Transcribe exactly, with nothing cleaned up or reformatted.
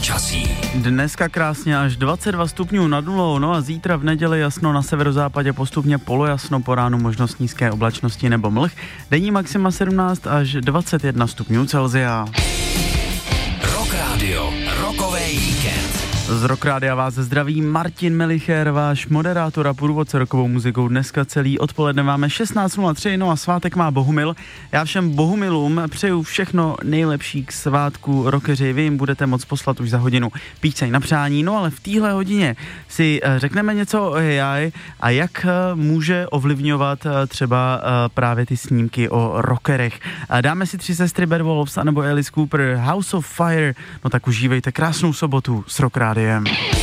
počasí. Dneska krásně až dvacet dva stupňů nad nulou, no a zítra v neděli jasno na severozápadě, postupně polojasno, po ránu možnost nízké oblačnosti nebo mlh. Denní maxima sedmnáct až dvacet jedna stupňů Celsia. Rock Radio, rokový víkend. Z Rock Rádia vás zdraví Martin Melicher, váš moderátor a průvodce rokovou muzikou. Dneska celý odpoledne máme šestnáct nula tři, no a svátek má Bohumil. Já všem Bohumilům přeju všechno nejlepší k svátku. Rockeři, vy jim budete moc poslat už za hodinu píseň na přání, no ale v téhle hodině si řekneme něco o A I a jak může ovlivňovat třeba právě ty snímky o rockerech. Dáme si tři sestry Bad Wolves anebo Alice Cooper, House of Fire, no tak užívejte krásnou sobotu s Rock Rádiem.